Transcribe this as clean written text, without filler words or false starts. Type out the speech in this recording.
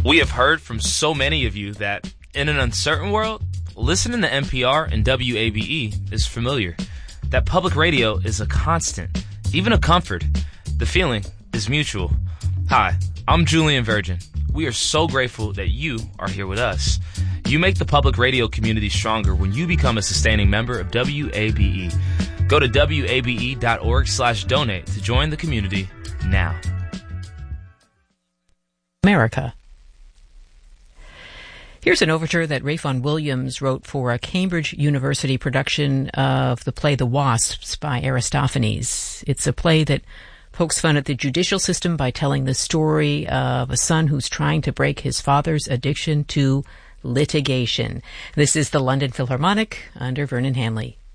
We have heard from so many of you that in an uncertain world, listening to NPR and WABE is familiar. That public radio is a constant, even a comfort. The feeling is mutual. Hi, I'm Julian Virgin. We are so grateful that you are here with us. You make the public radio community stronger when you become a sustaining member of WABE. Go to wabe.org/donate to join the community now. America. Here's an overture that Ralph Vaughan Williams wrote for a Cambridge University production of the play The Wasps by Aristophanes. It's a play that pokes fun at the judicial system by telling the story of a son who's trying to break his father's addiction to litigation. This is the London Philharmonic under Vernon Hanley.